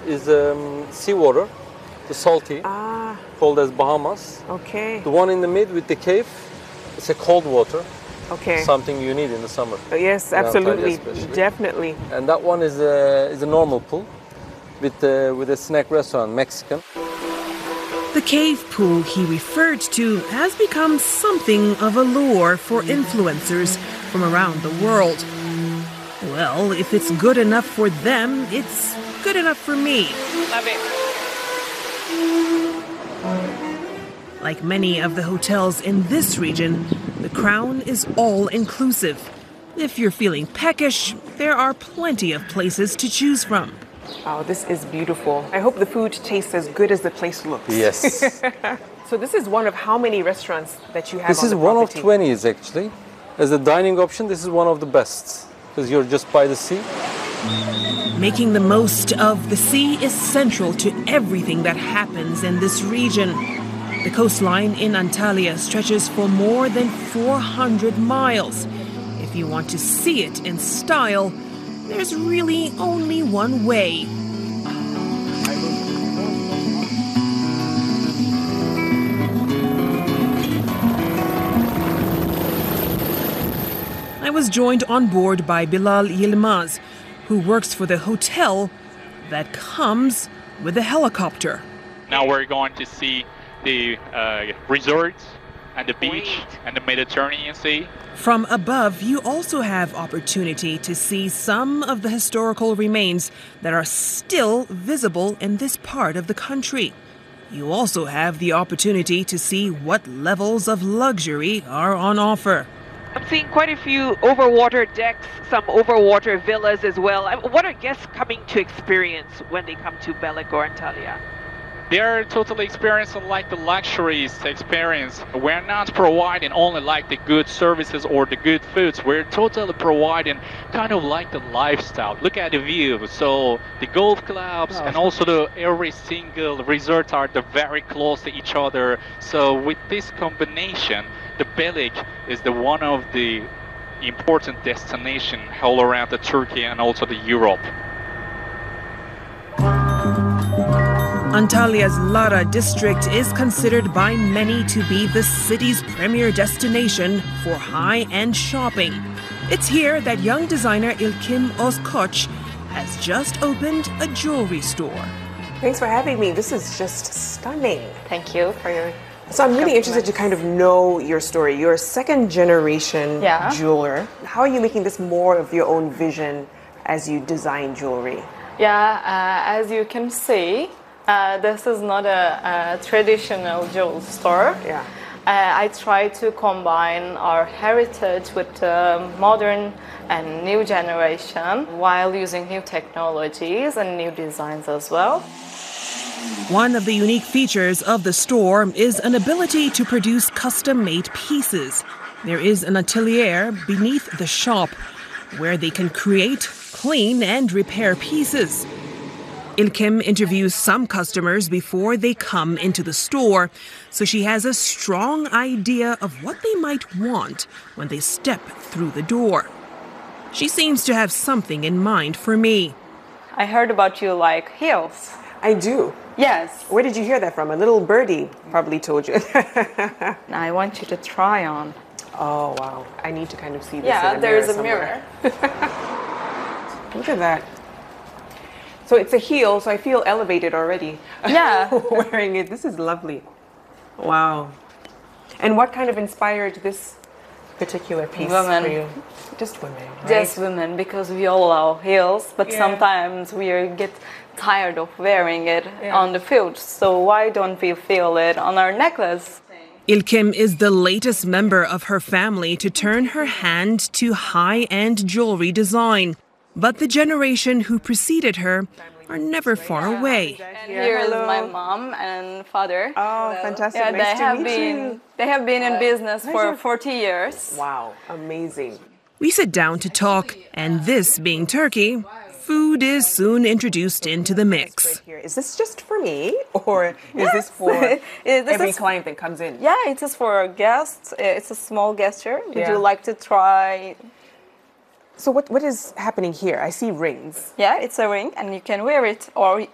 is seawater, the salty, called as Bahamas. Okay. The one in the mid with the cave, it's a cold water. Okay. Something you need in the summer. Yes, absolutely, definitely. And that one is a normal pool with a snack restaurant, Mexican. The cave pool he referred to has become something of a lure for influencers from around the world. Well, if it's good enough for them, it's good enough for me. Love it. Like many of the hotels in this region, the Crown is all-inclusive. If you're feeling peckish, there are plenty of places to choose from. Wow, this is beautiful. I hope the food tastes as good as the place looks. Yes. So this is one of how many restaurants that you have This on is the one of property? 20s actually. As a dining option, this is one of the best because you're just by the sea. Making the most of the sea is central to everything that happens in this region. The coastline in Antalya stretches for more than 400 miles. If you want to see it in style, there's really only one way. I was joined on board by Bilal Yilmaz, who works for the hotel that comes with a helicopter. Now we're going to see the resorts and the beach and the Mediterranean Sea. From above, you also have opportunity to see some of the historical remains that are still visible in this part of the country. You also have the opportunity to see what levels of luxury are on offer. I'm seeing quite a few overwater decks, some overwater villas as well. What are guests coming to experience when they come to Belek or Antalya? They are totally experiencing like the luxuries experience. We're not providing only like the good services or the good foods. We're totally providing kind of like the lifestyle. Look at the view. So the golf clubs and also every single resort are very close to each other. So with this combination, the Belek is one of the important destination all around the Turkey and also the Europe. Antalya's Lara district is considered by many to be the city's premier destination for high-end shopping. It's here that young designer İlkim Özkoç has just opened a jewelry store. Thanks for having me. This is just stunning. Thank you for your... So I'm really interested to kind of know your story. You're a second-generation jeweler. How are you making this more of your own vision as you design jewelry? Yeah, as you can see, this is not a traditional jewelry store. Yeah. I try to combine our heritage with modern and new generation while using new technologies and new designs as well. One of the unique features of the store is an ability to produce custom-made pieces. There is an atelier beneath the shop where they can create, clean, and repair pieces. İlkim interviews some customers before they come into the store, so she has a strong idea of what they might want when they step through the door. She seems to have something in mind for me. I heard about you like heels. I do. Yes. Where did you hear that from? A little birdie probably told you. I want you to try on. Oh, wow. I need to kind of see this Yeah, in a there's a mirror. mirror. Look at that. So it's a heel, so I feel elevated already. Yeah. Wearing it. This is lovely. Wow. And what kind of inspired this particular piece Women. for you? Just women, right? Just women, because we all love heels, but sometimes we get tired of wearing it on the field. So why don't we feel it on our necklace? İlkim is the latest member of her family to turn her hand to high-end jewelry design. But the generation who preceded her are never far away. Here is my mom and father. Oh, fantastic. Yeah, Nice to meet you. They have been in business for 40 years. Wow, amazing. We sit down to talk, and this being Turkey, food is soon introduced into the mix. Right here. Is this just for me, or is this for every client that comes in? Yeah, it is for guests. It's a small gesture. Would you like to try? So what is happening here? I see rings. Yeah, it's a ring, and you can wear it, or